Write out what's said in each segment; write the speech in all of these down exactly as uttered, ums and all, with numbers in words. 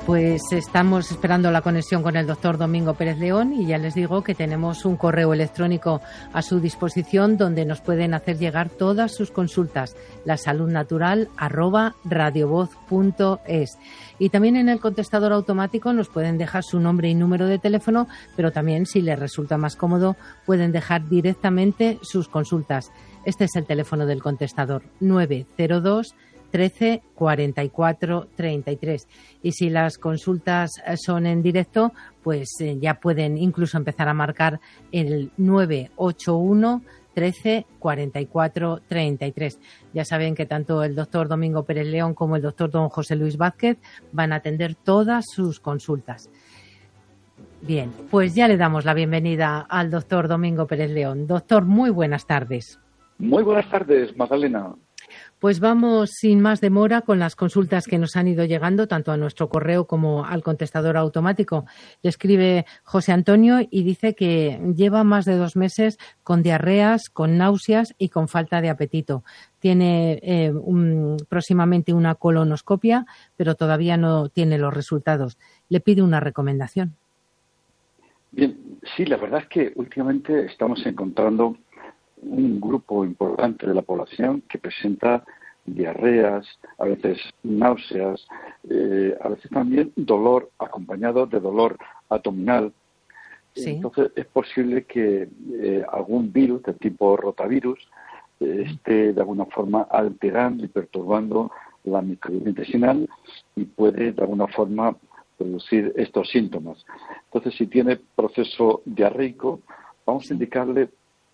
Pues estamos esperando la conexión con el doctor Domingo Pérez León y ya les digo que tenemos un correo electrónico a su disposición donde nos pueden hacer llegar todas sus consultas, lasaludnatural arroba radiovoz punto es. Y también en el contestador automático nos pueden dejar su nombre y número de teléfono, pero también, si les resulta más cómodo, pueden dejar directamente sus consultas. Este es el teléfono del contestador, nueve cero dos trece cuarenta y cuatro treinta y tres. Y si las consultas son en directo, pues eh, ya pueden incluso empezar a marcar el nueve ocho uno trece cuarenta y cuatro treinta y tres. Ya saben que tanto el doctor Domingo Pérez León como el doctor don José Luis Vázquez van a atender todas sus consultas. Bien, pues ya le damos la bienvenida al doctor Domingo Pérez León. Doctor, muy buenas tardes. Muy buenas tardes, Magdalena. Pues vamos sin más demora con las consultas que nos han ido llegando, tanto a nuestro correo como al contestador automático. Le escribe José Antonio y dice que lleva más de dos meses con diarreas, con náuseas y con falta de apetito. Tiene eh, un, próximamente una colonoscopia, pero todavía no tiene los resultados. Le pide una recomendación. Bien, sí, la verdad es que últimamente estamos encontrando un grupo importante de la población que presenta diarreas, a veces náuseas, eh, a veces también dolor acompañado de dolor abdominal. Sí. Entonces es posible que eh, algún virus de tipo rotavirus eh, esté de alguna forma alterando y perturbando la microbiota intestinal y puede de alguna forma producir estos síntomas. Entonces, si tiene proceso diarreico, vamos sí. a indicarle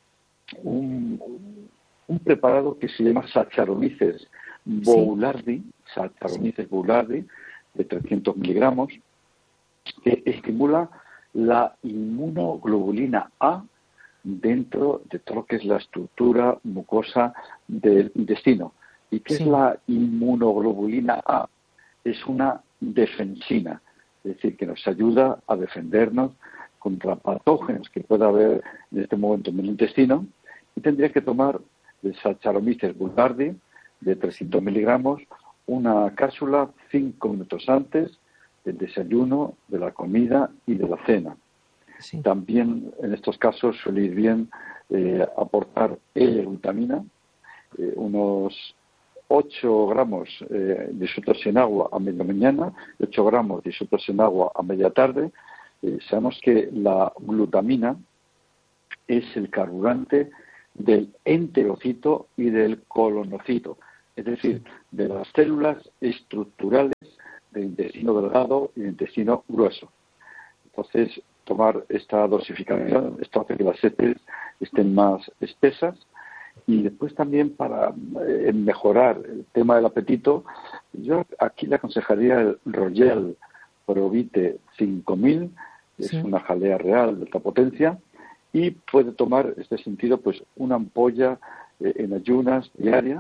Un, un preparado que se llama Saccharomyces boulardii, sí. Saccharomyces boulardii, de trescientos miligramos, que estimula la inmunoglobulina A dentro de todo lo que es la estructura mucosa del intestino. ¿Y qué sí. es la inmunoglobulina A? Es una defensina, es decir, que nos ayuda a defendernos contra patógenos que pueda haber en este momento en el intestino, y tendría que tomar el Saccharomyces boulardii de trescientos miligramos, una cápsula cinco minutos antes del desayuno, de la comida y de la cena. Sí. También en estos casos suele ir bien eh, aportar L-glutamina, eh, unos ocho gramos eh, disueltos en agua a media mañana, ocho gramos disueltos en agua a media tarde. Eh, sabemos que la glutamina es el carburante del enterocito y del colonocito, es decir, de las células estructurales del intestino delgado y del intestino grueso. Entonces, tomar esta dosificación, esto hace que las heces estén más espesas, y después también para eh, mejorar el tema del apetito, yo aquí le aconsejaría el Royal Provite cinco mil, es sí. una jalea real de alta potencia, y puede tomar, en este sentido, pues una ampolla eh, en ayunas diaria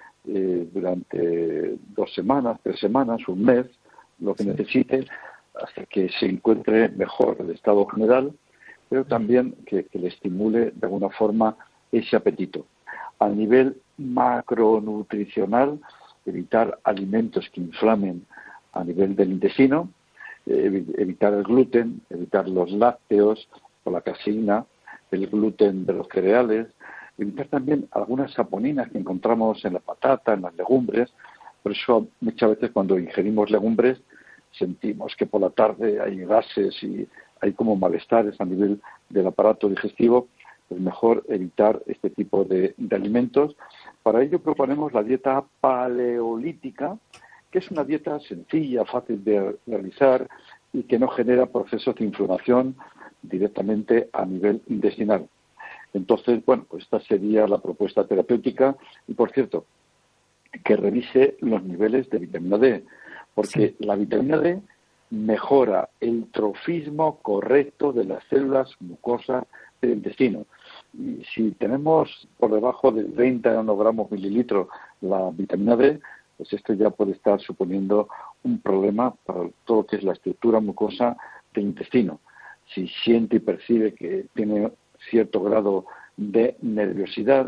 eh, durante dos semanas, tres semanas, un mes, lo que sí. necesite, hasta que se encuentre mejor el estado general, pero también que, que le estimule de alguna forma ese apetito. A nivel macronutricional, evitar alimentos que inflamen a nivel del intestino, eh, evitar el gluten, evitar los lácteos o la caseína, el gluten de los cereales, evitar también algunas saponinas que encontramos en la patata, en las legumbres. Por eso muchas veces cuando ingerimos legumbres sentimos que por la tarde hay gases y hay como malestares a nivel del aparato digestivo. Pues mejor evitar este tipo de, de alimentos. Para ello proponemos la dieta paleolítica, que es una dieta sencilla, fácil de realizar y que no genera procesos de inflamación directamente a nivel intestinal. Entonces, bueno, pues esta sería la propuesta terapéutica. Y, por cierto, que revise los niveles de vitamina D, porque sí. la vitamina D mejora el trofismo correcto de las células mucosas del intestino. Y si tenemos por debajo de treinta nanogramos mililitros la vitamina D, pues esto ya puede estar suponiendo un problema para todo lo que es la estructura mucosa del intestino. Si siente y percibe que tiene cierto grado de nerviosidad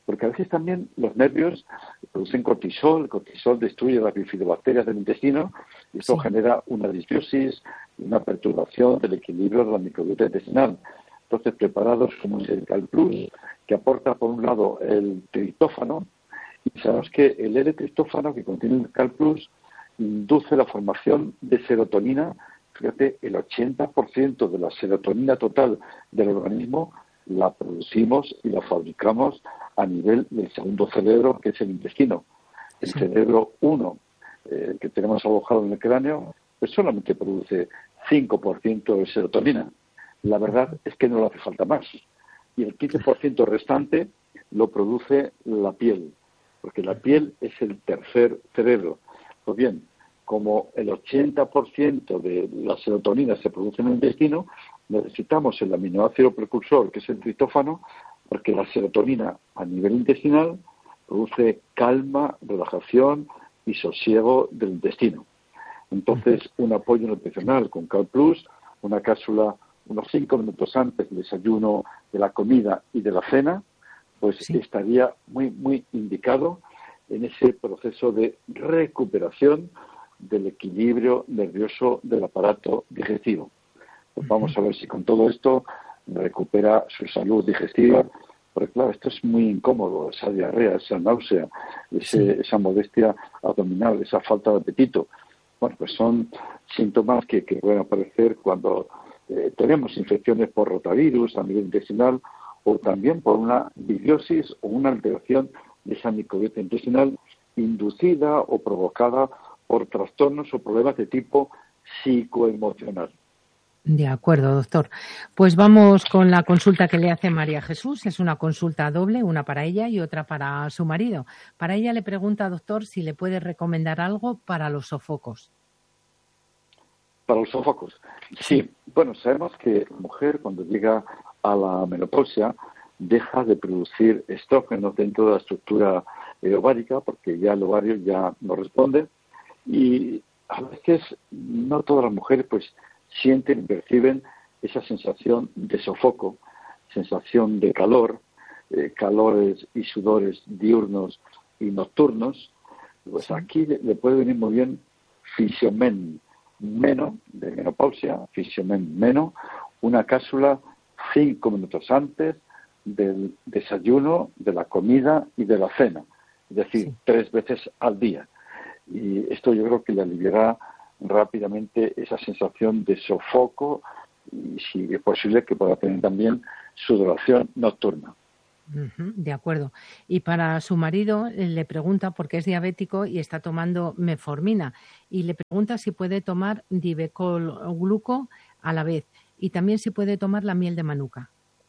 Porque a veces también los nervios producen cortisol, el cortisol destruye las bifidobacterias del intestino y esto sí. genera una disbiosis y una perturbación del equilibrio de la microbiota intestinal. Entonces, preparados como es el CalPlus, que aporta por un lado el triptófano, y sabemos que el L-triptófano que contiene el CalPlus induce la formación de serotonina. Fíjate, el ochenta por ciento de la serotonina total del organismo la producimos y la fabricamos a nivel del segundo cerebro, que es el intestino. El sí. cerebro uno, eh, que tenemos alojado en el cráneo, pues solamente produce cinco por ciento de serotonina. La verdad es que no le hace falta más. Y el quince por ciento restante lo produce la piel, porque la piel es el tercer cerebro. Pues bien, como el ochenta por ciento de la serotonina se produce en el intestino, necesitamos el aminoácido precursor, que es el triptófano, porque la serotonina a nivel intestinal produce calma, relajación y sosiego del intestino. Entonces, un apoyo nutricional con CalPlus, una cápsula unos cinco minutos antes del desayuno, de la comida y de la cena, pues sí. estaría muy, muy indicado en ese proceso de recuperación del equilibrio nervioso del aparato digestivo. Pues vamos a ver si con todo esto recupera su salud digestiva, porque claro, esto es muy incómodo, esa diarrea, esa náusea, ese, esa modestia abdominal, esa falta de apetito. Bueno, pues son síntomas que, que pueden aparecer cuando eh, tenemos infecciones por rotavirus a nivel intestinal o también por una disbiosis o una alteración de esa microbiota intestinal inducida o provocada por trastornos o problemas de tipo psicoemocional. De acuerdo, doctor. Pues vamos con la consulta que le hace María Jesús. Es una consulta doble, una para ella y otra para su marido. Para ella le pregunta, doctor, si le puede recomendar algo para los sofocos. Para los sofocos. Sí. Bueno, sabemos que la mujer cuando llega a la menopausia deja de producir estrógenos dentro de la estructura ovárica porque ya el ovario ya no responde y a veces no todas las mujeres pues sienten y perciben esa sensación de sofoco, sensación de calor, eh, calores y sudores diurnos y nocturnos. Pues aquí le, le puede venir muy bien Fisiomen Meno, de menopausia, Fisiomen Meno, una cápsula cinco minutos antes del desayuno, de la comida y de la cena, es decir, sí. tres veces al día. Y esto yo creo que le aliviará rápidamente esa sensación de sofoco y si es posible que pueda tener también sudoración nocturna. Uh-huh, de acuerdo. Y para su marido le pregunta porque es diabético y está tomando metformina y le pregunta si puede tomar Divecol Gluco a la vez y también si puede tomar la miel de manuka.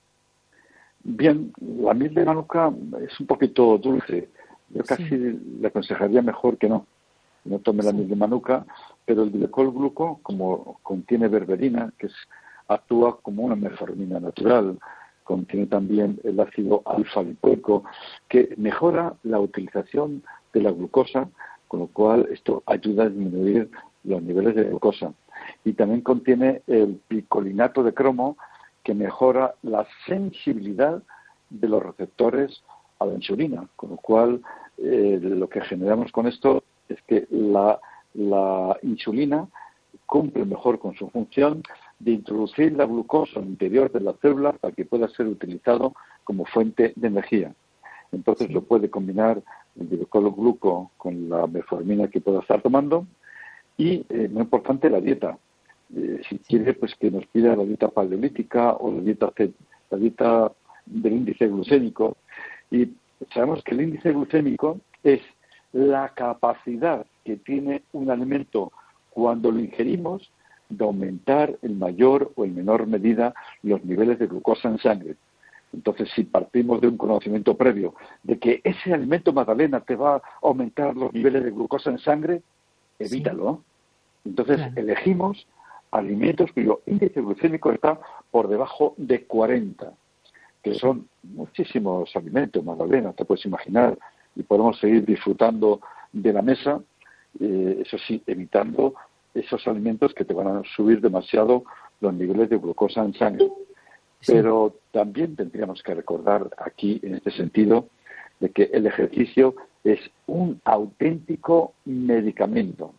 Bien, la miel de manuka es un poquito dulce. Yo casi sí. le aconsejaría mejor que no. No tome la sí. miel de manuka, pero el Divecol Gluco, como contiene berberina, que es, actúa como una metformina natural, contiene también el ácido alfa-lipoico, que mejora la utilización de la glucosa, con lo cual esto ayuda a disminuir los niveles de glucosa. Y también contiene el picolinato de cromo, que mejora la sensibilidad de los receptores a la insulina, con lo cual eh, lo que generamos con esto es que la, la insulina cumple mejor con su función de introducir la glucosa en el interior de la célula para que pueda ser utilizado como fuente de energía. Entonces lo puede combinar el Divecol Gluco con la metformina que pueda estar tomando y, eh, muy importante, la dieta. Eh, si quiere, pues que nos pida la dieta paleolítica o la dieta, la dieta del índice glucémico. Y sabemos que el índice glucémico es la capacidad que tiene un alimento cuando lo ingerimos de aumentar en mayor o en menor medida los niveles de glucosa en sangre. Entonces, si partimos de un conocimiento previo de que ese alimento, Magdalena, te va a aumentar los niveles de glucosa en sangre, evítalo. Sí. Entonces, claro. elegimos alimentos cuyo índice glucémico está por debajo de cuarenta, que son muchísimos alimentos, Magdalena, te puedes imaginar, y podemos seguir disfrutando de la mesa, eh, eso sí, evitando esos alimentos que te van a subir demasiado los niveles de glucosa en sangre. Sí. Pero también tendríamos que recordar aquí, en este sentido, de que el ejercicio es un auténtico medicamento.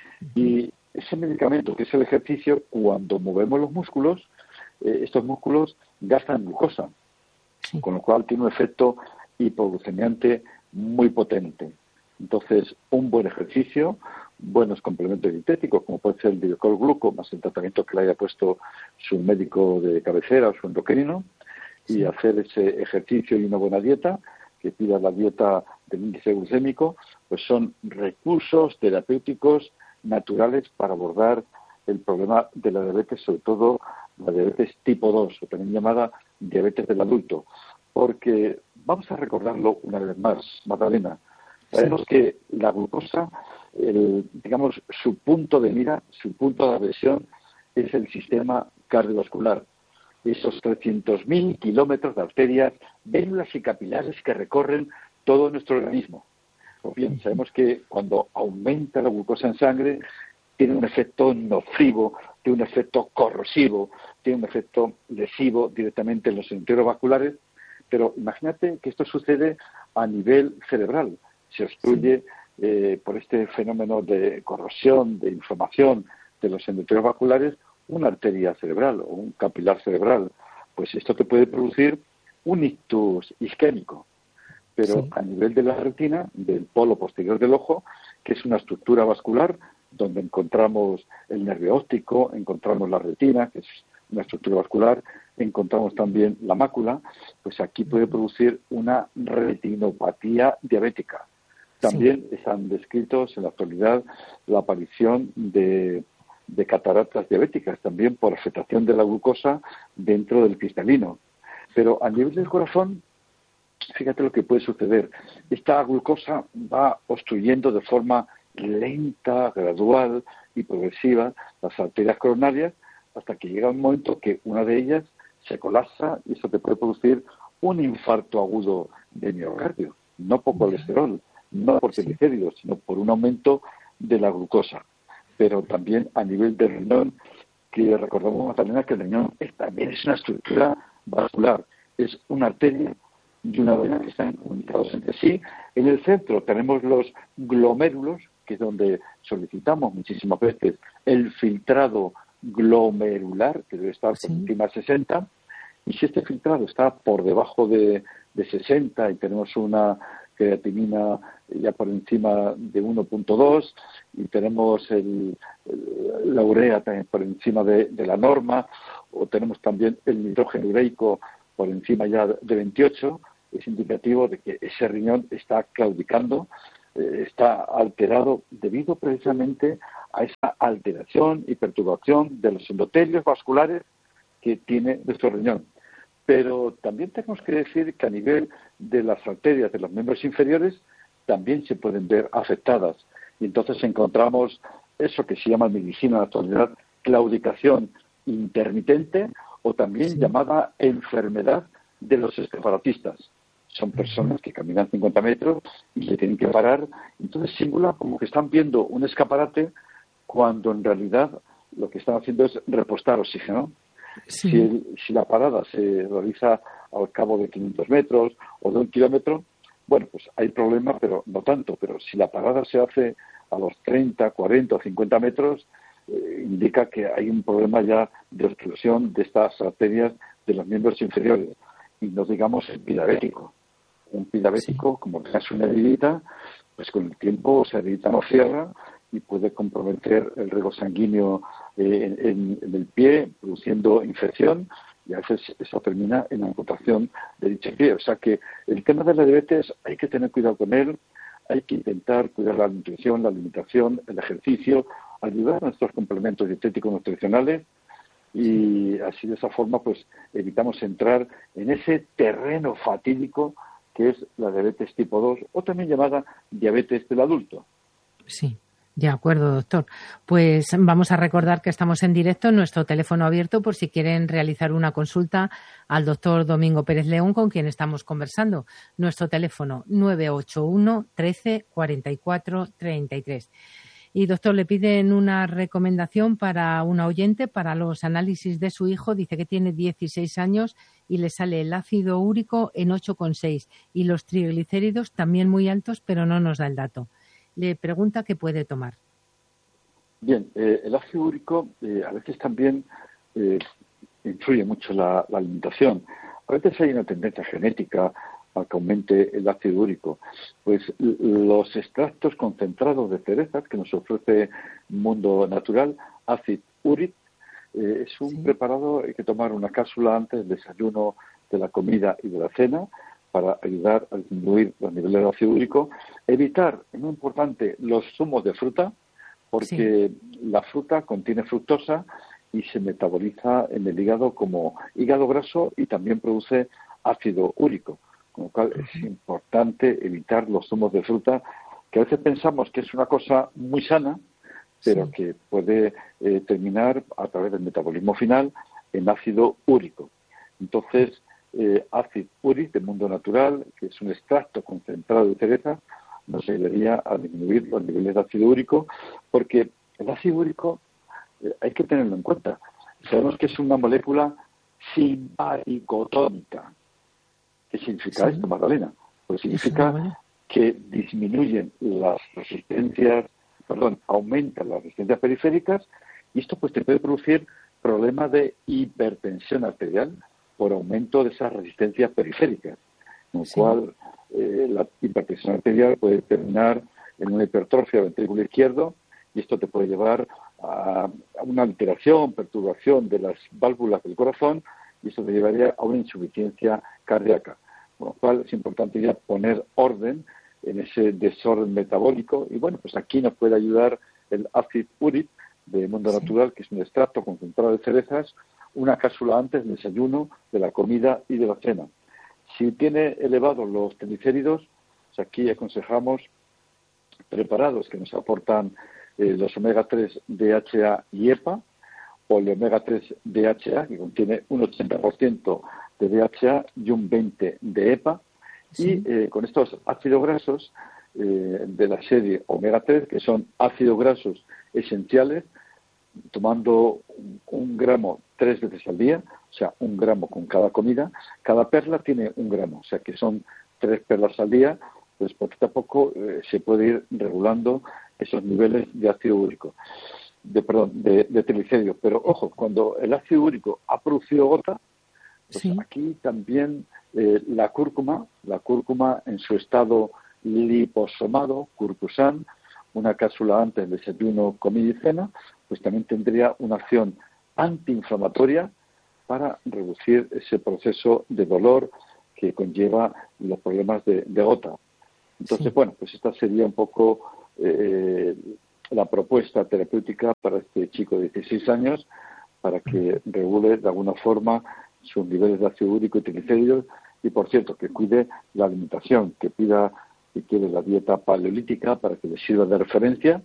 Y ese medicamento, que es el ejercicio, cuando movemos los músculos, eh, estos músculos gastan glucosa, sí. Con lo cual tiene un efecto hipoglucemiante muy potente. Entonces, un buen ejercicio, buenos complementos dietéticos, como puede ser el Biocol Gluco, más el tratamiento que le haya puesto su médico de cabecera o su endocrino, sí. Y hacer ese ejercicio y una buena dieta, que pida la dieta del índice glucémico, pues son recursos terapéuticos naturales para abordar el problema de la diabetes, sobre todo la diabetes tipo dos, o también llamada diabetes del adulto. Porque, vamos a recordarlo una vez más, Magdalena, sabemos sí. que la glucosa, el, digamos, su punto de mira, su punto de adhesión es el sistema cardiovascular. Esos trescientos mil kilómetros de arterias, vénulas y capilares que recorren todo nuestro organismo. Pues bien, sabemos que cuando aumenta la glucosa en sangre, tiene un efecto nocivo, tiene un efecto corrosivo, tiene un efecto lesivo directamente en los enteros vasculares, pero imagínate que esto sucede a nivel cerebral. Se obstruye eh, por este fenómeno de corrosión, de inflamación de los endotelos vasculares, una arteria cerebral o un capilar cerebral. Pues esto te puede producir un ictus isquémico. Pero sí. a nivel de la retina, del polo posterior del ojo, que es una estructura vascular donde encontramos el nervio óptico, encontramos la retina, que es una estructura vascular, encontramos también la mácula, pues aquí puede producir una retinopatía diabética. También sí. están descritos en la actualidad la aparición de, de cataratas diabéticas, también por afectación de la glucosa dentro del cristalino. Pero a nivel del corazón, fíjate lo que puede suceder. Esta glucosa va obstruyendo de forma lenta, gradual y progresiva las arterias coronarias hasta que llega un momento que una de ellas se colapsa y eso te puede producir un infarto agudo de miocardio, no por colesterol, no por triglicéridos, sino por un aumento de la glucosa. Pero también a nivel del riñón, que recordamos, Magdalena, que el riñón es, también es una estructura vascular, es una arteria y una vena que están comunicados entre sí. En el centro tenemos los glomérulos, que es donde solicitamos muchísimas veces el filtrado glomerular, que debe estar por sí. encima de sesenta, y si este filtrado está por debajo de, de sesenta y tenemos una creatinina ya por encima de uno punto dos y tenemos el, el, la urea también por encima de, de la norma, o tenemos también el nitrógeno ureico por encima ya de veintiocho, es indicativo de que ese riñón está claudicando, eh, está alterado debido precisamente a esa alteración y perturbación de los endotelios vasculares que tiene nuestro riñón. Pero también tenemos que decir que a nivel de las arterias de los miembros inferiores también se pueden ver afectadas. Y entonces encontramos eso que se llama en medicina en la actualidad claudicación intermitente o también sí. llamada enfermedad de los escaparatistas. Son personas que caminan cincuenta metros y se tienen que parar. Entonces simula como que están viendo un escaparate cuando en realidad lo que están haciendo es repostar oxígeno. Sí. Si, el, si la parada se realiza al cabo de quinientos metros o de un kilómetro, bueno, pues hay problemas, pero no tanto. Pero si la parada se hace a los treinta, cuarenta o cincuenta metros, eh, indica que hay un problema ya de obstrucción de estas arterias de los miembros inferiores. Y no digamos el pidabético. Un pidabético, sí. como tengas una heridita, pues con el tiempo esa heridita no cierra y puede comprometer el riego sanguíneo eh, en, en el pie, produciendo infección, y a veces eso termina en amputación de dicho pie. O sea que el tema de la diabetes hay que tener cuidado con él, hay que intentar cuidar la nutrición, la alimentación, el ejercicio, ayudar a nuestros complementos dietéticos nutricionales, y así de esa forma pues evitamos entrar en ese terreno fatídico que es la diabetes tipo dos, o también llamada diabetes del adulto. Sí. De acuerdo, doctor. Pues vamos a recordar que estamos en directo en nuestro teléfono abierto por si quieren realizar una consulta al doctor Domingo Pérez León, con quien estamos conversando. Nuestro teléfono nueve ocho uno, trece, cuarenta y cuatro, treinta y tres. Y doctor, le piden una recomendación para una oyente para los análisis de su hijo. Dice que tiene dieciséis años y le sale el ácido úrico en ocho coma seis y los triglicéridos también muy altos, pero no nos da el dato. Le pregunta qué puede tomar. Bien, eh, el ácido úrico eh, a veces también eh, influye mucho la, la alimentación. A veces hay una tendencia genética a que aumente el ácido úrico. Pues los extractos concentrados de cerezas que nos ofrece Mundo Natural, Acid Uric, eh, es un sí. preparado, hay que tomar una cápsula antes del desayuno, de la comida y de la cena para ayudar a disminuir los niveles de ácido úrico. Evitar, es muy importante, los zumos de fruta, porque sí. la fruta contiene fructosa y se metaboliza en el hígado como hígado graso y también produce ácido úrico. Con lo cual es importante evitar los zumos de fruta, que a veces pensamos que es una cosa muy sana, pero sí. que puede eh, terminar a través del metabolismo final en ácido úrico. Entonces, eh, Acid Uric de Mundo Natural, que es un extracto concentrado de cereza, nos ayudaría a disminuir los niveles de ácido úrico, porque el ácido úrico eh, hay que tenerlo en cuenta. Sabemos que es una molécula simpaticotónica. ¿Qué significa sí. esto, Magdalena? Pues significa sí, que disminuyen las resistencias, perdón, aumentan las resistencias periféricas y esto pues te puede producir problemas de hipertensión arterial por aumento de esas resistencias periféricas, con lo sí. cual eh, la hipertensión arterial puede terminar en una hipertrofia del ventrículo izquierdo y esto te puede llevar a, a una alteración, perturbación de las válvulas del corazón y eso te llevaría a una insuficiencia cardíaca. Con lo cual es importante ya poner orden en ese desorden metabólico y bueno, pues aquí nos puede ayudar el Acid Uric de Mundo sí. Natural, que es un extracto concentrado de cerezas, una cápsula antes del desayuno, de la comida y de la cena. Si tiene elevados los triglicéridos, pues aquí aconsejamos preparados que nos aportan eh, los omega tres D H A y EPA, o el omega tres D H A, que contiene un ochenta por ciento de D H A y un veinte por ciento de EPA, sí. y eh, con estos ácidos grasos eh, de la serie omega tres, que son ácidos grasos esenciales, tomando un, un gramo tres veces al día, o sea, un gramo con cada comida. Cada perla tiene un gramo, o sea, que son tres perlas al día, pues poquito a poco eh, se puede ir regulando esos niveles de ácido úrico. De, perdón, de, de triglicéridos. Pero, ojo, cuando el ácido úrico ha producido gota, pues sí. aquí también eh, la cúrcuma, la cúrcuma en su estado liposomado, curcusan, una cápsula antes del desayuno, comida y cena, pues también tendría una acción antiinflamatoria para reducir ese proceso de dolor que conlleva los problemas de, de gota. Entonces, sí. bueno, pues esta sería un poco eh, la propuesta terapéutica para este chico de dieciséis años para que regule de alguna forma sus niveles de ácido úrico y triglicéridos y, por cierto, que cuide la alimentación, que pida, si quiere, la dieta paleolítica para que le sirva de referencia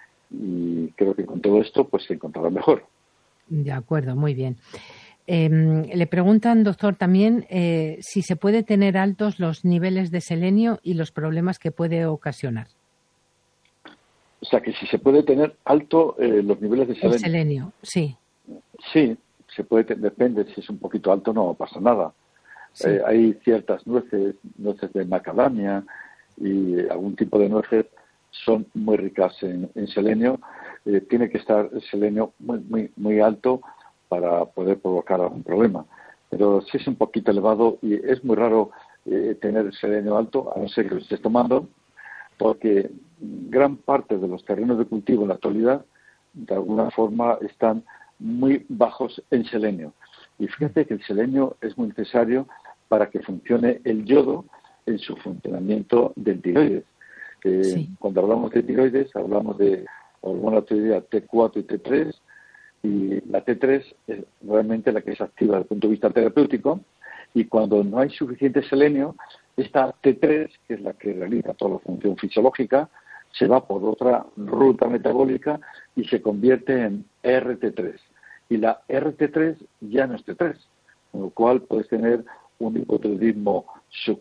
y creo que con todo esto pues se encontrará mejor. De acuerdo, muy bien. Eh, le preguntan, doctor, también eh, si se puede tener altos los niveles de selenio y los problemas que puede ocasionar. O sea, que si se puede tener alto eh, los niveles de selenio. El selenio, sí. Sí, se puede, depende, si es un poquito alto no pasa nada. Sí. Eh, hay ciertas nueces, nueces de macadamia y algún tipo de nueces son muy ricas en, en selenio. Eh, tiene que estar el selenio muy, muy, muy alto para poder provocar algún problema. Pero si es un poquito elevado y es muy raro eh, tener el selenio alto, a no ser que lo estés tomando, porque gran parte de los terrenos de cultivo en la actualidad, de alguna forma, están muy bajos en selenio. Y fíjate que el selenio es muy necesario para que funcione el yodo en su funcionamiento del tiroides. Eh, sí. Cuando hablamos de tiroides, hablamos de hormona tiroidea T cuatro y T tres, y la T tres es realmente la que se activa desde el punto de vista terapéutico, y cuando no hay suficiente selenio, esta T tres, que es la que realiza toda la función fisiológica, se va por otra ruta metabólica y se convierte en R T tres. Y la R T tres ya no es T tres, con lo cual puedes tener un hipotiroidismo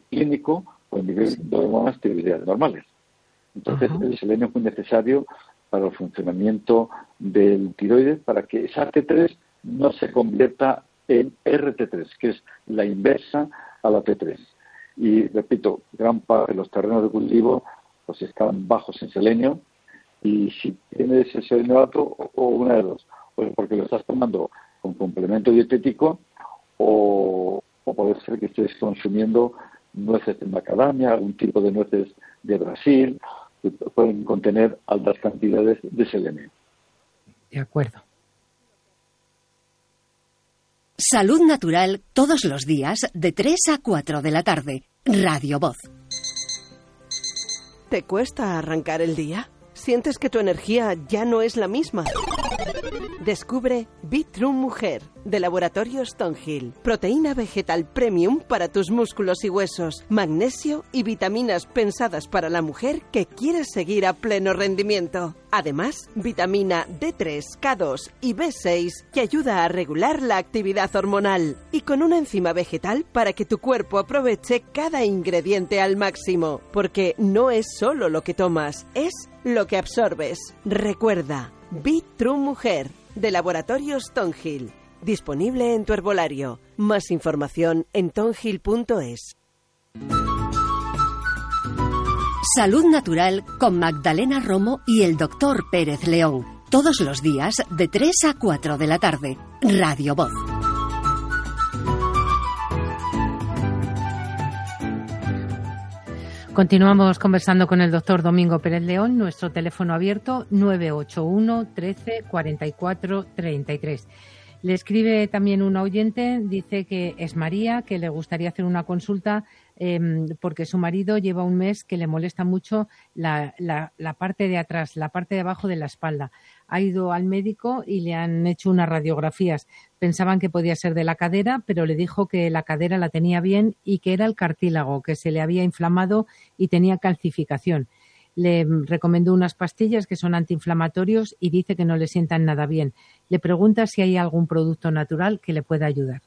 subclínico con niveles de hormonas tiroideas normales. Entonces, uh-huh. el selenio es muy necesario para el funcionamiento del tiroides, para que esa T tres no se convierta en R T tres, que es la inversa a la T tres. Y repito, gran parte de los terrenos de cultivo pues están bajos en selenio, y si tienes ese selenio alto, o, o una de dos, pues porque lo estás tomando con complemento dietético, o, o puede ser que estés consumiendo nueces de macadamia, algún tipo de nueces de Brasil, que pueden contener altas cantidades de selenio. De acuerdo. Salud Natural todos los días de tres a cuatro de la tarde. Radio Voz. ¿Te cuesta arrancar el día? ¿Sientes que tu energía ya no es la misma? Descubre Be-True Mujer, de Laboratorios Stonehill. Proteína vegetal premium para tus músculos y huesos. Magnesio y vitaminas pensadas para la mujer que quiere seguir a pleno rendimiento. Además, vitamina D tres, K dos y B seis que ayuda a regular la actividad hormonal. Y con una enzima vegetal para que tu cuerpo aproveche cada ingrediente al máximo. Porque no es solo lo que tomas, es lo que absorbes. Recuerda, Be-True Mujer, de Laboratorios Stonehill. Disponible en tu herbolario. Más información en tonhill punto es. Salud Natural con Magdalena Romo y el doctor Pérez León. Todos los días de tres a cuatro de la tarde. Radio Voz. Continuamos conversando con el doctor Domingo Pérez León. Nuestro teléfono abierto nueve ocho uno, trece, cuarenta y cuatro, treinta y tres. Le escribe también una oyente, dice que es María, que le gustaría hacer una consulta eh, porque su marido lleva un mes que le molesta mucho la, la, la parte de atrás, la parte de abajo de la espalda. Ha ido al médico y le han hecho unas radiografías. Pensaban que podía ser de la cadera, pero le dijo que la cadera la tenía bien y que era el cartílago, que se le había inflamado y tenía calcificación. Le recomendó unas pastillas que son antiinflamatorios y dice que no le sientan nada bien. Le pregunta si hay algún producto natural que le pueda ayudar.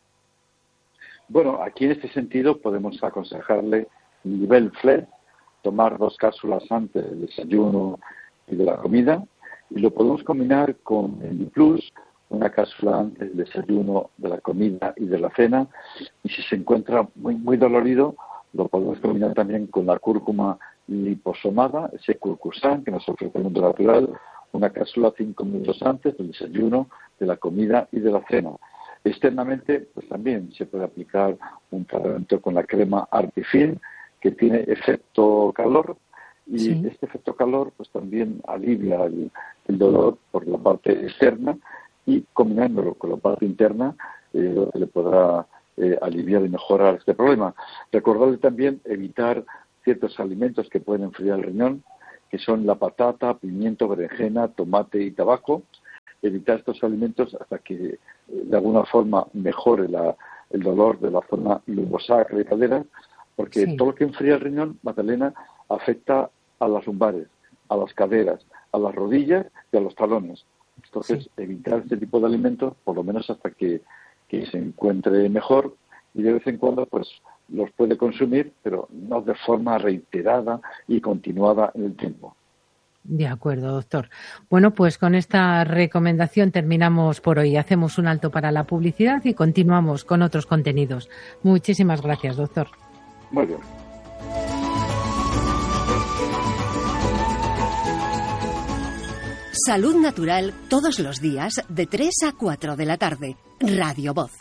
Bueno, aquí en este sentido podemos aconsejarle nivel F L E, tomar dos cápsulas antes del desayuno y de la comida, y lo podemos combinar con el Plus, una cápsula antes del desayuno, de la comida y de la cena, y si se encuentra muy, muy dolorido, lo podemos combinar también con la cúrcuma liposomada, ese curcusan que nos ofrece el mundo natural, una cápsula cinco minutos antes del desayuno, de la comida y de la cena. Externamente, pues también se puede aplicar un tratamiento con la crema Artifin, que tiene efecto calor, y sí. Este efecto calor pues también alivia el, el dolor por la parte externa, y combinándolo con la parte interna, eh, le podrá eh, aliviar y mejorar este problema. Recordarle también evitar ciertos alimentos que pueden enfriar el riñón, que son la patata, pimiento, berenjena, tomate y tabaco. Evitar estos alimentos hasta que de alguna forma mejore la, el dolor de la zona lumbosacra y cadera, porque sí. Todo lo que enfría el riñón, Magdalena, afecta a las lumbares, a las caderas, a las rodillas y a los talones. Entonces, sí. Evitar este tipo de alimentos, por lo menos hasta que, que se encuentre mejor, y de vez en cuando, pues, los puede consumir, pero no de forma reiterada y continuada en el tiempo. De acuerdo, doctor. Bueno, pues con esta recomendación terminamos por hoy. Hacemos un alto para la publicidad y continuamos con otros contenidos. Muchísimas gracias, doctor. Muy bien. Salud Natural todos los días de tres a cuatro de la tarde. Radio Voz.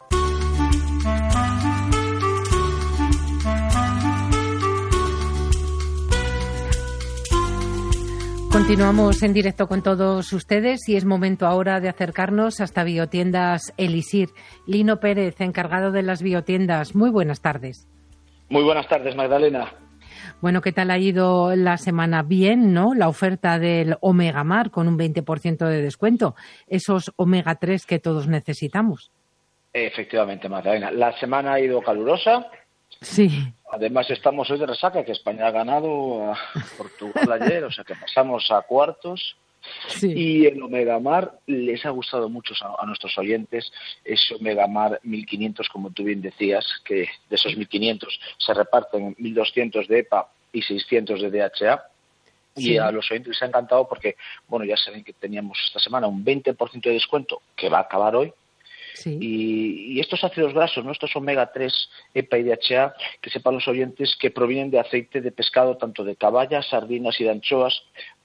Continuamos en directo con todos ustedes y es momento ahora de acercarnos hasta Biotiendas Elisir. Lino Pérez, encargado de las biotiendas. Muy buenas tardes. Muy buenas tardes, Magdalena. Bueno, ¿qué tal ha ido la semana? Bien, ¿no? La oferta del Omega Mar con un veinte por ciento de descuento. Esos omega tres que todos necesitamos. Efectivamente, Magdalena. La semana ha ido calurosa. Sí. Además, estamos hoy de resaca, que España ha ganado a Portugal ayer, o sea que pasamos a cuartos. Sí. Y el Omega Mar les ha gustado mucho a, a nuestros oyentes, ese Omega Mar mil quinientos, como tú bien decías, que de esos mil quinientos se reparten mil doscientos de E P A y seiscientos de D H A. Y sí. A los oyentes les ha encantado porque, bueno, ya saben que teníamos esta semana un veinte por ciento de descuento que va a acabar hoy. Sí. Y, y estos ácidos grasos, ¿no? Estos omega tres, EPA y D H A, que sepan los oyentes que provienen de aceite de pescado, tanto de caballa, sardinas y de anchoas,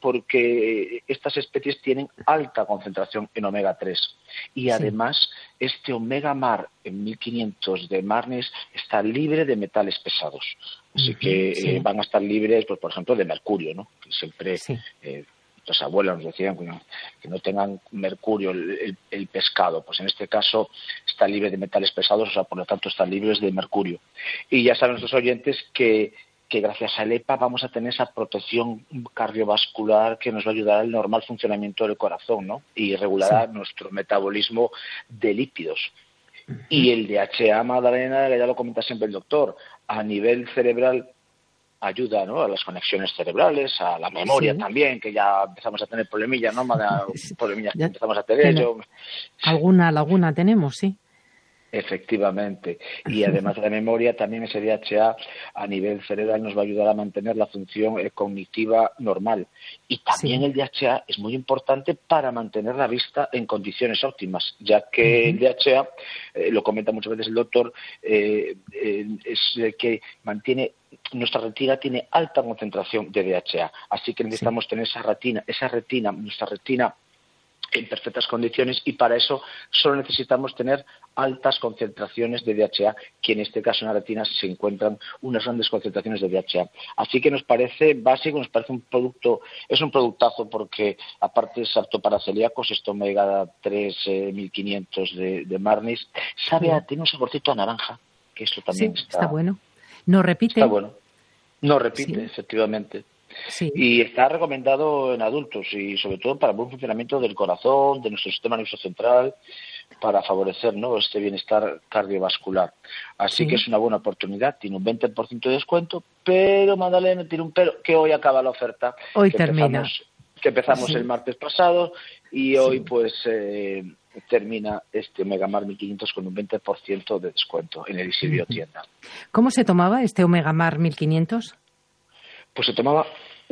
porque estas especies tienen alta concentración en omega tres. Y además, sí. este omega mar en mil quinientos de Marnis está libre de metales pesados. Así uh-huh, que sí. eh, van a estar libres, pues, por ejemplo, de mercurio, ¿no? Que siempre... Sí. Eh, Las abuelas nos decían que no, que no tengan mercurio el, el, el pescado, pues en este caso está libre de metales pesados, o sea, por lo tanto están libres de mercurio. Y ya saben nuestros oyentes que, que gracias al EPA vamos a tener esa protección cardiovascular que nos va a ayudar al normal funcionamiento del corazón, ¿no? Y regulará sí. nuestro metabolismo de lípidos. Uh-huh. Y el D H A, Magdalena, ya lo comenta siempre el doctor, a nivel cerebral ayuda, ¿no? A las conexiones cerebrales, a la memoria sí. también, que ya empezamos a tener problemillas, ¿no? Problemillas que empezamos a tener. Yo... Alguna laguna tenemos, sí. Efectivamente. Y además de la memoria, también ese D H A a nivel cerebral nos va a ayudar a mantener la función eh, cognitiva normal. Y también sí. el D H A es muy importante para mantener la vista en condiciones óptimas, ya que uh-huh. el D H A, eh, lo comenta muchas veces el doctor, eh, eh, es eh, que mantiene... Nuestra retina tiene alta concentración de D H A, así que necesitamos sí. tener esa retina, esa retina, nuestra retina en perfectas condiciones, y para eso solo necesitamos tener altas concentraciones de D H A, que en este caso en la retina se encuentran unas grandes concentraciones de D H A. Así que nos parece básico, nos parece un producto, es un productazo porque aparte es apto para celíacos, esto omega tres eh, mil quinientos de, de Marnis, sabe a, tiene un saborcito a naranja, que esto también sí, está, está bueno. No repite. Está bueno. No repite, sí. efectivamente. Sí. Y está recomendado en adultos y sobre todo para el buen funcionamiento del corazón, de nuestro sistema nervioso central, para favorecer, ¿no?, este bienestar cardiovascular. Así sí. que es una buena oportunidad. Tiene un veinte por ciento de descuento, pero, Magdalena, tiene un pero, que hoy acaba la oferta. Hoy que termina. Empezamos, que empezamos sí. el martes pasado y hoy, sí. pues... Eh, termina este Omega Mar mil quinientos con un veinte por ciento de descuento en el Isilvio Tienda. ¿Cómo se tomaba este Omega Mar mil quinientos? Pues se tomaba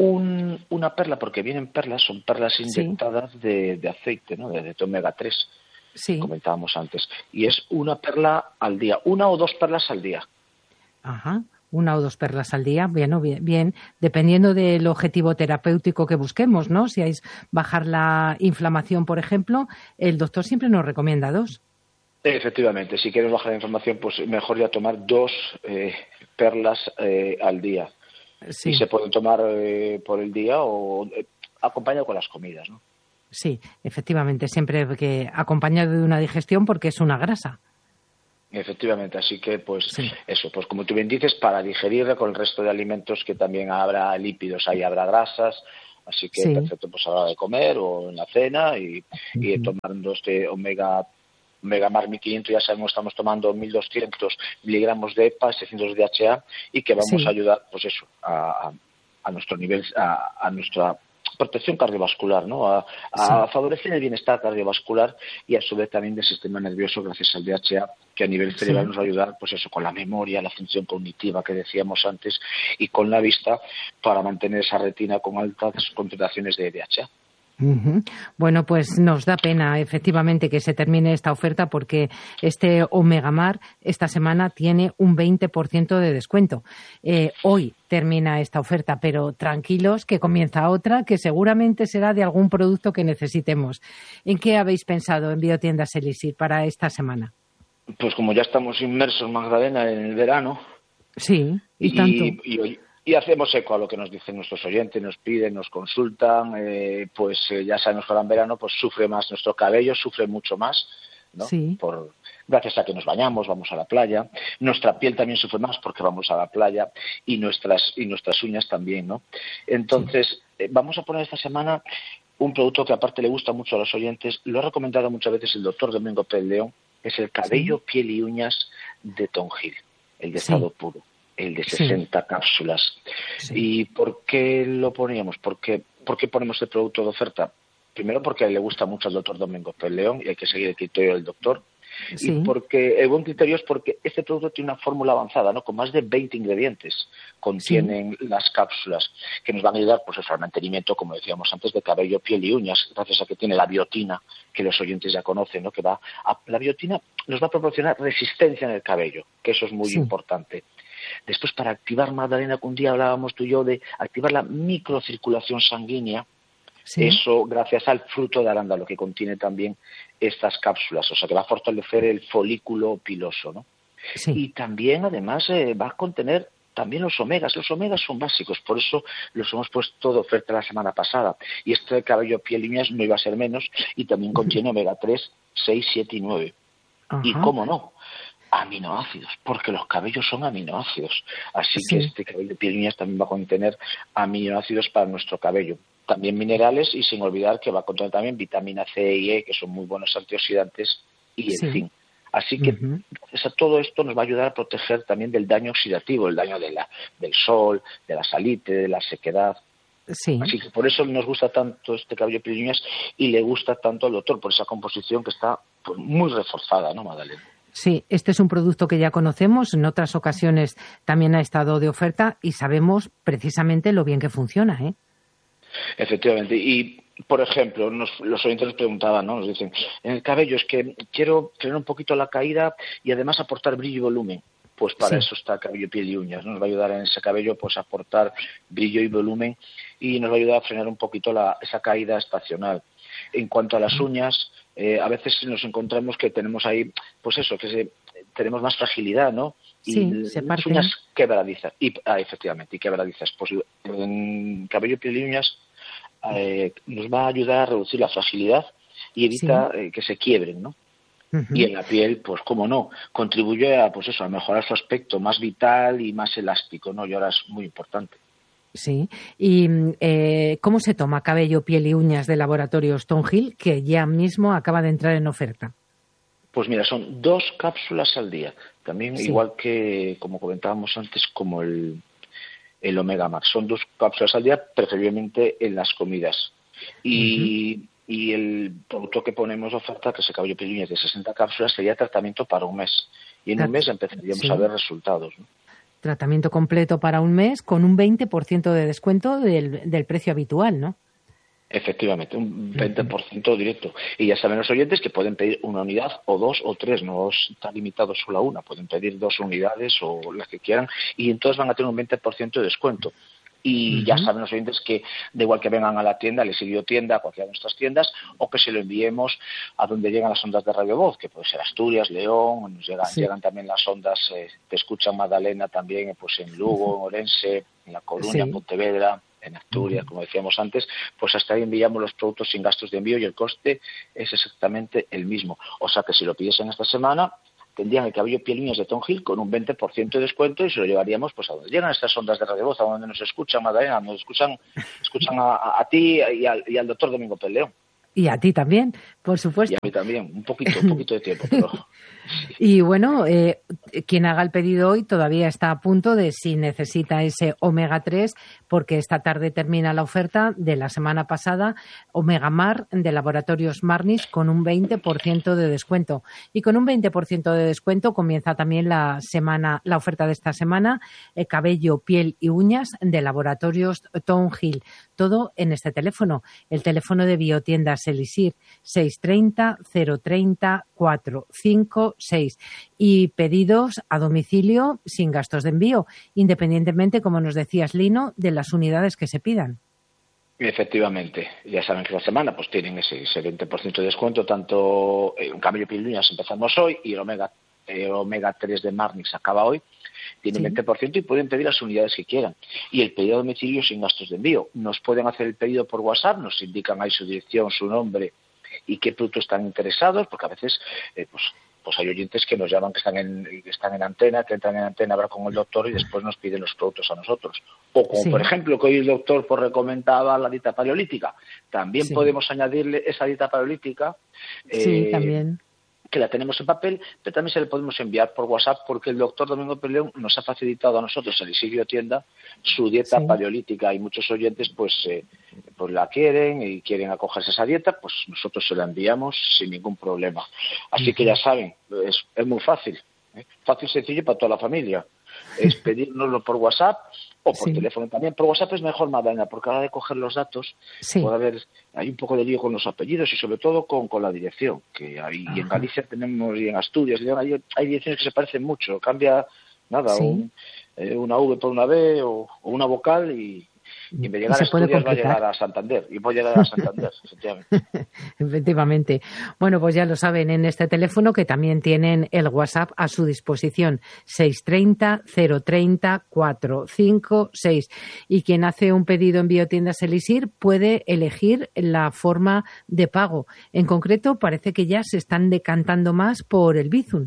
un, una perla, porque vienen perlas, son perlas inyectadas sí. de, de aceite, ¿no? De, de omega tres, sí. comentábamos antes. Y es una perla al día, una o dos perlas al día. Ajá. Una o dos perlas al día, bien, bien, bien, dependiendo del objetivo terapéutico que busquemos, ¿no? Si es bajar la inflamación, por ejemplo, el doctor siempre nos recomienda dos. Efectivamente, si quieres bajar la inflamación, pues mejor ya tomar dos eh, perlas eh, al día. Sí. Y se pueden tomar eh, por el día o eh, acompañado con las comidas, ¿no? Sí, efectivamente, siempre que acompañado de una digestión porque es una grasa. Efectivamente, así que pues sí. eso, pues como tú bien dices, para digerirla con el resto de alimentos que también habrá lípidos, ahí habrá grasas, así que sí. perfecto pues a la hora de comer o en la cena y, uh-huh. y tomando este omega Omega Mar mil quinientos, ya sabemos, estamos tomando mil doscientos miligramos de EPA, seiscientos de D H A y que vamos sí. a ayudar pues eso, a, a, a nuestro nivel, a, a nuestra protección cardiovascular, ¿no? A, a sí. favorecer el bienestar cardiovascular y a su vez también del sistema nervioso gracias al D H A, que a nivel cerebral sí. nos va a ayudar pues eso, con la memoria, la función cognitiva que decíamos antes y con la vista para mantener esa retina con altas concentraciones de D H A. Uh-huh. Bueno, pues nos da pena efectivamente que se termine esta oferta porque este Omega Mar esta semana tiene un veinte por ciento de descuento. Eh, hoy termina esta oferta, pero tranquilos que comienza otra que seguramente será de algún producto que necesitemos. ¿En qué habéis pensado en Biotiendas Elixir para esta semana? Pues como ya estamos inmersos, Magdalena, en el verano. Sí, y, y tanto. Y hoy Y hacemos eco a lo que nos dicen nuestros oyentes, nos piden, nos consultan, eh, pues eh, ya sabemos que ahora en verano pues sufre más nuestro cabello, sufre mucho más, ¿no? Sí. Por, gracias a que nos bañamos, vamos a la playa, nuestra piel también sufre más porque vamos a la playa y nuestras y nuestras uñas también, ¿no? Entonces, sí. eh, vamos a poner esta semana un producto que aparte le gusta mucho a los oyentes, lo ha recomendado muchas veces el doctor Domingo Pérez León, es el cabello, sí. piel y uñas de Tongil, el de sí. estado puro. El de sesenta sí. cápsulas. Sí. ¿Y por qué lo poníamos? ¿Por qué, ¿Por qué ponemos el producto de oferta? Primero porque le gusta mucho al doctor Domingo Pérez León y hay que seguir el criterio del doctor. Sí. Y porque el buen criterio es porque este producto tiene una fórmula avanzada, ¿no? Con más de veinte ingredientes contienen sí. las cápsulas, que nos van a ayudar pues eso, al mantenimiento, como decíamos antes, de cabello, piel y uñas, gracias a que tiene la biotina, que los oyentes ya conocen, ¿no? Que va a, la biotina nos va a proporcionar resistencia en el cabello, que eso es muy sí. importante. Después, para activar, Magdalena, que un día hablábamos tú y yo de activar la microcirculación sanguínea, sí. eso gracias al fruto de arándano, que contiene también estas cápsulas, o sea que va a fortalecer el folículo piloso, ¿no? Sí. Y también, además, eh, va a contener también los omegas. Los omegas son básicos, por eso los hemos puesto de oferta la semana pasada. Y este de cabello, piel y uñas no iba a ser menos, y también contiene omega tres, seis, siete y nueve. Ajá. Y cómo no, aminoácidos, porque los cabellos son aminoácidos. Así sí. que este cabello, piel y uñas también va a contener aminoácidos para nuestro cabello. También minerales, y sin olvidar que va a contener también vitamina C y E, que son muy buenos antioxidantes, y el zinc. Así que uh-huh. eso, todo esto nos va a ayudar a proteger también del daño oxidativo, el daño de la, del sol, de la salite, de la sequedad. Sí. Así que por eso nos gusta tanto este cabello, piel y uñas, y le gusta tanto al doctor, por esa composición que está pues, muy reforzada, ¿no, Magdalena? Sí, este es un producto que ya conocemos, en otras ocasiones también ha estado de oferta y sabemos precisamente lo bien que funciona, ¿eh? Efectivamente, y por ejemplo, nos, los oyentes nos preguntaban, ¿no? Nos dicen, en el cabello es que quiero frenar un poquito la caída y además aportar brillo y volumen. Pues para sí. eso está cabello, piel y uñas, ¿no? Nos va a ayudar en ese cabello pues a aportar brillo y volumen y nos va a ayudar a frenar un poquito la, esa caída estacional. En cuanto a las uñas, eh, a veces nos encontramos que tenemos ahí, pues eso, que se, tenemos más fragilidad, ¿no? Y sí, se las parten. uñas quebradizas, y, ah, efectivamente, y quebradizas. Pues en cabello, piel y uñas eh, nos va a ayudar a reducir la fragilidad y evita sí. eh, que se quiebren, ¿no? Uh-huh. Y en la piel, pues cómo no, contribuye a, pues eso, a mejorar su aspecto más vital y más elástico, ¿no? Y ahora es muy importante. Sí. ¿Y eh, cómo se toma cabello, piel y uñas de Laboratorio Stonehill, que ya mismo acaba de entrar en oferta? Pues mira, son dos cápsulas al día. También sí. igual que, como comentábamos antes, como el, el Omega Max. Son dos cápsulas al día, preferiblemente en las comidas. Y, uh-huh. y el producto que ponemos de oferta, que es el cabello, piel y uñas de sesenta cápsulas, sería tratamiento para un mes. Y en Trat- un mes empezaríamos sí. a ver resultados, ¿no? Tratamiento completo para un mes con un veinte por ciento de descuento del, del precio habitual, ¿no? Efectivamente, un veinte por ciento directo. Y ya saben los oyentes que pueden pedir una unidad o dos o tres, no está limitado solo a una, pueden pedir dos unidades o las que quieran y entonces van a tener un veinte por ciento de descuento. Y uh-huh. ya saben los oyentes que da igual que vengan a la tienda, les envío tienda a cualquiera de nuestras tiendas o que se lo enviemos a donde llegan las ondas de Radio Voz, que puede ser Asturias, León, nos llegan, sí. llegan también las ondas, eh, te escuchan Magdalena también pues en Lugo, en Orense, en La Coruña, sí. en Pontevedra, en Asturias, uh-huh. como decíamos antes, pues hasta ahí enviamos los productos sin gastos de envío y el coste es exactamente el mismo. O sea que si lo pidiesen esta semana, tendrían el cabello, piel y uñas de Stonehill con un veinte por ciento de descuento y se lo llevaríamos pues a donde llegan estas ondas de Radio Voz, a donde nos escuchan, Magdalena, nos escuchan, escuchan a, a, a ti y al, y al doctor Domingo Pérez León. Y a ti también, por supuesto. Y a mí también, un poquito, un poquito de tiempo. Pero... Y bueno, eh, quien haga el pedido hoy todavía está a punto de si necesita ese omega tres, porque esta tarde termina la oferta de la semana pasada, Omega Mar de Laboratorios Marnis con un veinte por ciento de descuento. Y con un veinte por ciento de descuento comienza también la semana, la oferta de esta semana, eh, cabello, piel y uñas de Laboratorios Stonehill. Todo en este teléfono, el teléfono de Biotiendas Elisir, seis tres cero, cero tres cero, cuatro cinco seis. Y pedidos a domicilio sin gastos de envío, independientemente, como nos decías, Lino, de las unidades que se pidan. Efectivamente, ya saben que la semana pues tienen ese, ese veinte por ciento de descuento, tanto en cabello, piel y uñas empezamos hoy y el omega, eh, omega tres de Marnix acaba hoy. Tienen sí. veinte por ciento y pueden pedir las unidades que quieran. Y el pedido a domicilio sin gastos de envío. Nos pueden hacer el pedido por WhatsApp, nos indican ahí su dirección, su nombre y qué productos están interesados, porque a veces eh, pues, pues hay oyentes que nos llaman que están en, que están en antena, que entran en antena a hablar con el doctor y después nos piden los productos a nosotros. O como sí. por ejemplo que hoy el doctor pues, recomendaba la dieta paleolítica. También sí. podemos añadirle esa dieta paleolítica. Sí, eh, también. que la tenemos en papel, pero también se le podemos enviar por WhatsApp, porque el doctor Domingo Pérez León nos ha facilitado a nosotros, el Isidro Tienda, su dieta sí. paleolítica, y muchos oyentes pues eh, pues la quieren y quieren acogerse a esa dieta, pues nosotros se la enviamos sin ningún problema. Así uh-huh. que ya saben, es, es muy fácil, ¿eh? fácil y sencillo para toda la familia. Es pedírnoslo por WhatsApp o por sí. teléfono también. Por WhatsApp es mejor, Magdalena, porque a la hora de coger los datos sí. puede haber, hay un poco de lío con los apellidos y sobre todo con, con la dirección, que hay, y en Galicia tenemos, y en Asturias, y hay, hay direcciones que se parecen mucho, cambia nada, sí. un, eh, una V por una B o, o una vocal y, y en vez de llegar a Asturias va a llegar a Santander y voy a llegar a Santander, efectivamente. Efectivamente. Bueno, pues ya lo saben en este teléfono, que también tienen el WhatsApp a su disposición, seis tres cero, cero tres cero, cuatro cinco seis. Y quien hace un pedido en Biotiendas Elixir puede elegir la forma de pago. En concreto, parece que ya se están decantando más por el Bizum.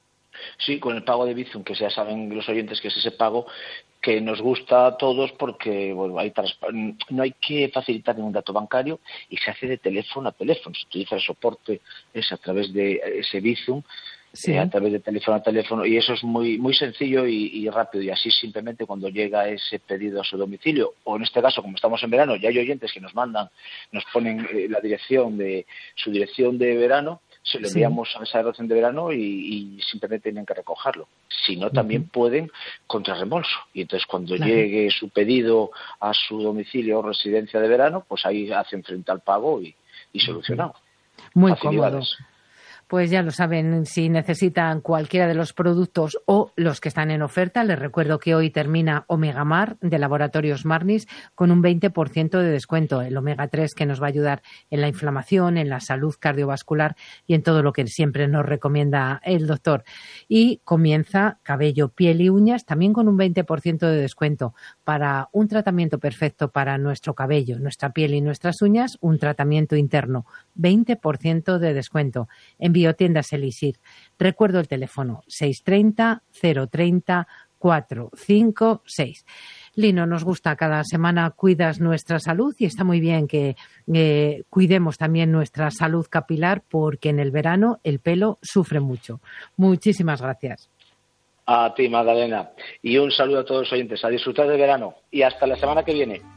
Sí, con el pago de Bizum, que ya saben los oyentes que es ese pago que nos gusta a todos porque bueno, hay transpa- no hay que facilitar ningún dato bancario y se hace de teléfono a teléfono. Se utiliza el soporte es a través de ese Bizum, sí. eh, a través de teléfono a teléfono, y eso es muy muy sencillo y, y rápido, y así simplemente cuando llega ese pedido a su domicilio, o en este caso como estamos en verano, ya hay oyentes que nos mandan, nos ponen eh, la dirección de su dirección de verano, se lo enviamos sí. a esa dirección de verano y, y simplemente tienen que recogerlo. Si no, también uh-huh. pueden contra reembolso. Y entonces cuando claro. llegue su pedido a su domicilio o residencia de verano, pues ahí hacen frente al pago y, y solucionado. Muy cómodo. Pues ya lo saben, si necesitan cualquiera de los productos o los que están en oferta, les recuerdo que hoy termina Omega Mar de Laboratorios Marnis con un veinte por ciento de descuento. El omega tres, que nos va a ayudar en la inflamación, en la salud cardiovascular y en todo lo que siempre nos recomienda el doctor. Y comienza cabello, piel y uñas también con un veinte por ciento de descuento para un tratamiento perfecto para nuestro cabello, nuestra piel y nuestras uñas, un tratamiento interno, veinte por ciento de descuento. En Biotiendas Elixir. Recuerdo el teléfono seis tres cero, cero tres cero, cuatro cinco seis. Lino, nos gusta, cada semana cuidas nuestra salud y está muy bien que eh, cuidemos también nuestra salud capilar, porque en el verano el pelo sufre mucho. Muchísimas gracias. A ti, Magdalena. Y un saludo a todos los oyentes. A disfrutar del verano y hasta la semana que viene.